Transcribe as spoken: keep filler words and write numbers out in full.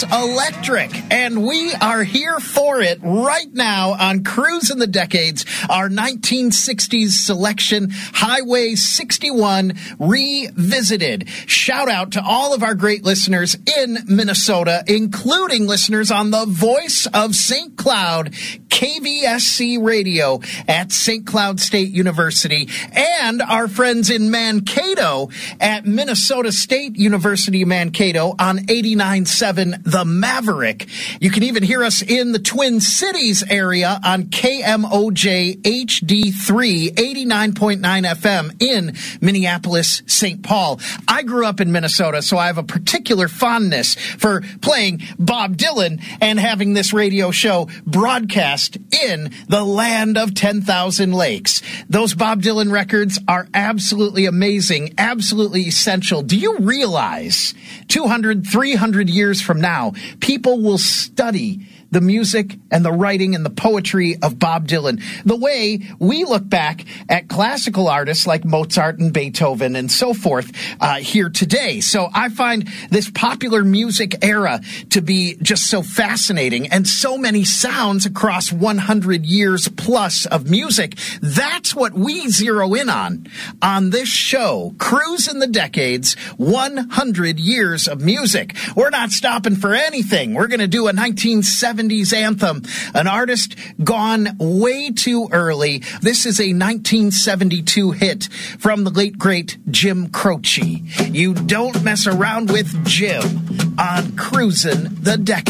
is electric, and we are here for it right now on Cruising the Decades, our nineteen sixties selection, Highway sixty-one Revisited. Shout out to all of our great listeners in Minnesota, including listeners on the Voice of Saint Cloud, K V S C Radio at Saint Cloud State University, and our friends in Mankato at Minnesota State University Mankato on eighty-nine point seven The Maverick. You can even hear us in the Twin Cities area on K M O J H D three, eighty-nine point nine F M in Minneapolis, Saint Paul. I grew up in Minnesota, so I have a particular fondness for playing Bob Dylan and having this radio show broadcast in the land of ten thousand lakes. Those Bob Dylan records are absolutely amazing, absolutely essential. Do you realize two hundred, three hundred years from now, people will study the music and the writing and the poetry of Bob Dylan, the way we look back at classical artists like Mozart and Beethoven and so forth uh, here today. So I find this popular music era to be just so fascinating, and so many sounds across one hundred years plus of music. That's what we zero in on on this show, Cruising the Decades, one hundred years of music. We're not stopping for anything. We're going to do a nineteen seventies anthem, an artist gone way too early. This is a nineteen seventy-two hit from the late, great Jim Croce. You don't mess around with Jim on Cruising the Decades.